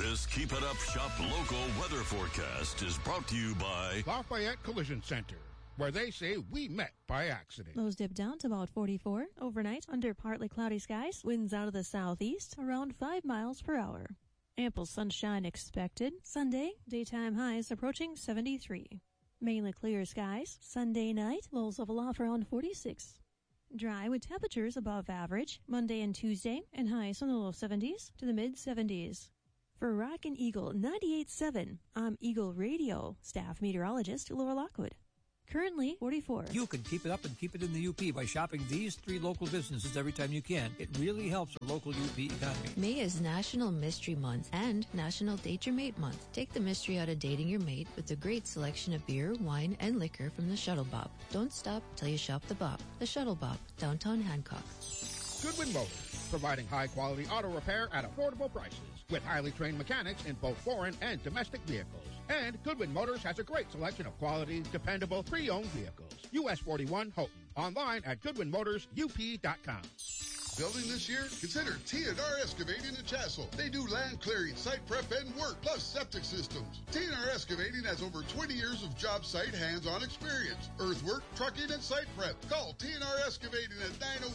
This Keep It Up Shop local weather forecast is brought to you by Lafayette Collision Center, where they say we met by accident. Lows dip down to about 44. Overnight, under partly cloudy skies, winds out of the southeast, around 5 miles per hour. Ample sunshine expected. Sunday, daytime highs approaching 73. Mainly clear skies. Sunday night, lows level off around 46. Dry with temperatures above average Monday and Tuesday, and highs in the low 70s to the mid 70s. For Rockin' Eagle 98.7, I'm Eagle Radio staff meteorologist Laura Lockwood. Currently 44. You can keep it up and keep it in the UP by shopping these 3 local businesses every time you can. It really helps the local UP economy. May is National Mystery Month and National Date Your Mate Month. Take the mystery out of dating your mate with a great selection of beer, wine, and liquor from the Shuttle Bop. Don't stop till you shop the Bop. The Shuttle Bop, downtown Hancock. Goodwin Motors, providing high-quality auto repair at affordable prices with highly trained mechanics in both foreign and domestic vehicles. And Goodwin Motors has a great selection of quality, dependable, pre-owned vehicles. US 41 Houghton. Online at GoodwinMotorsUP.com. Building this year? Consider T&R Excavating in Chassel. They do land clearing, site prep, and work, plus septic systems. T&R Excavating has over 20 years of job site hands-on experience. Earthwork, trucking, and site prep. Call T&R Excavating at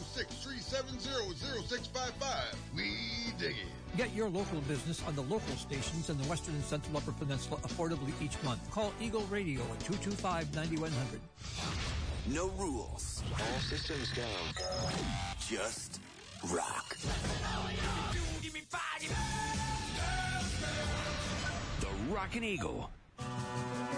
906-370-0655. We dig it. Get your local business on the local stations in the Western and Central Upper Peninsula affordably each month. Call Eagle Radio at 225-9100. No rules. All systems go. Just rock. The Rockin' Eagle.